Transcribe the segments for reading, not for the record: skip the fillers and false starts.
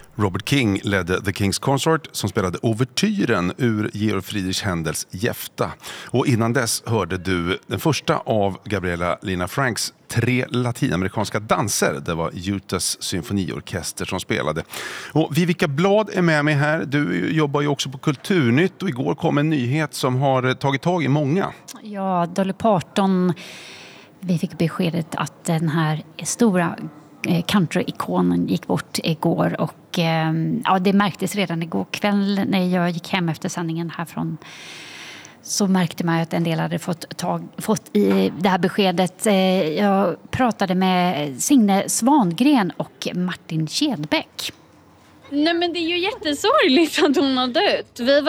Robert King ledde The King's Consort som spelade ouvertyren ur Georg Friedrich Händels Jefta. Och innan dess hörde du den första av Gabriella Lina Franks 3 latinamerikanska danser. Det var Utahs symfoniorkester som spelade. Och Vivica Blad är med mig här. Du jobbar ju också på Kulturnytt och igår kom en nyhet som har tagit tag i många. Ja, Dolly Parton. Vi fick beskedet att den här stora country-ikonen gick bort igår och ja, det märktes redan igår kväll när jag gick hem efter sändningen härifrån. Så märkte man att en del hade fått i det här beskedet. Jag pratade med Signe Svangren och Martin Kedbäck. Nej, men det är ju jättesorgligt att hon har dött. Vi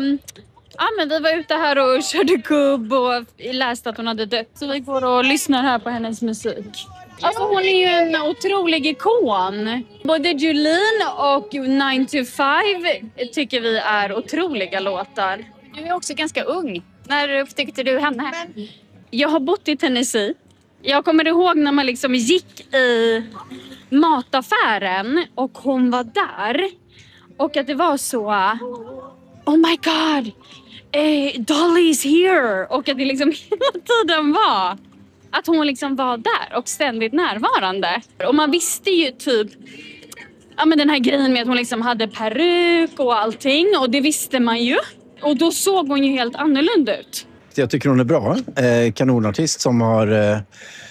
var ute här och körde kubb och läste att hon hade dött. Så vi går och lyssnar här på hennes musik. Alltså hon är ju en otrolig ikon. Både Jolene och 9 to 5 tycker vi är otroliga låtar. Du är också ganska ung. När upptäckte du henne? Jag har bott i Tennessee. Jag kommer ihåg när man liksom gick i mataffären och hon var där. Och att det var så, oh my god, Dolly's here. Och att det liksom hela tiden var att hon liksom var där och ständigt närvarande. Och man visste ju typ, ja men den här grejen med att hon liksom hade peruk och allting. Och det visste man ju. Och då såg hon ju helt annorlunda ut. Jag tycker hon är bra. Kanonartist som har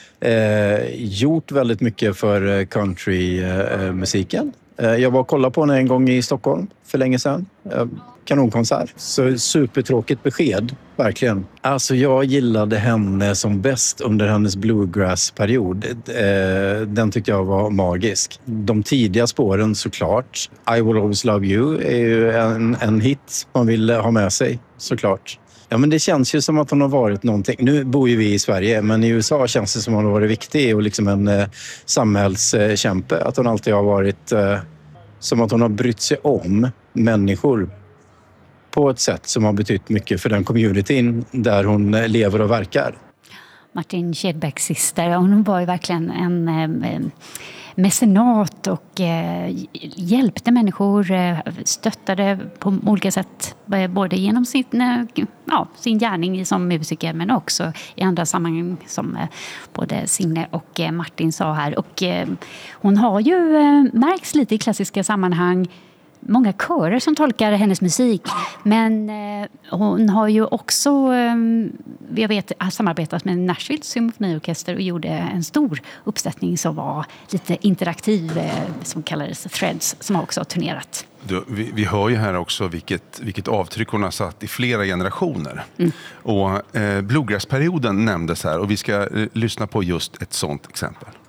gjort väldigt mycket för countrymusiken. Jag var och kollade på henne en gång i Stockholm för länge sedan. Kanonkonsert. Så supertråkigt besked, verkligen. Alltså jag gillade henne som bäst under hennes bluegrass-period. Den tyckte jag var magisk. De tidiga spåren såklart. I Will Always Love You är ju en hit man vill ha med sig, såklart. Ja, men det känns ju som att hon har varit någonting. Nu bor ju vi i Sverige, men i USA känns det som att hon har varit viktig och liksom en samhällskämpe. Att hon alltid har varit som att hon har brytt sig om människor på ett sätt som har betytt mycket för den communityn där hon lever och verkar. Martin Kedbäcks syster, hon var ju verkligen en mecenat och hjälpte människor, stöttade på olika sätt, både genom sin gärning som musiker men också i andra sammanhang som både Signe och Martin sa här. Och hon har ju märks lite i klassiska sammanhang. Många körer som tolkar hennes musik, men hon har ju också, jag vet, samarbetat med Nashville symfoniorkester och gjorde en stor uppsättning som var lite interaktiv, som kallades Threads, som också har turnerat. Vi hör ju här också vilket avtryck hon har satt i flera generationer. Och bluegrass-perioden nämndes här och vi ska lyssna på just ett sånt exempel.